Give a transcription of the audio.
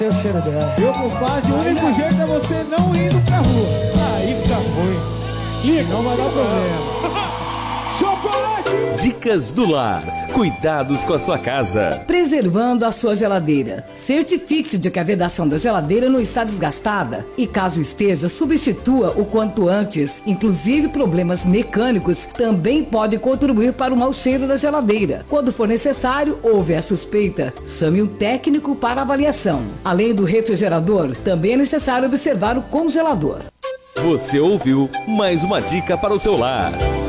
O cheiro dela. Meu compadre, o único jeito é você não indo pra rua. Aí fica ruim. Liga, não vai dar problema. Chocolate! Dicas do Lar. Cuidados com a sua casa. Preservando a sua geladeira. Certifique-se de que a vedação da geladeira não está desgastada. E caso esteja, substitua o quanto antes. Inclusive, problemas mecânicos também podem contribuir para o mau cheiro da geladeira. Quando for necessário, ou houver suspeita, chame um técnico para avaliação. Além do refrigerador, também é necessário observar o congelador. Você ouviu mais uma dica para o seu lar.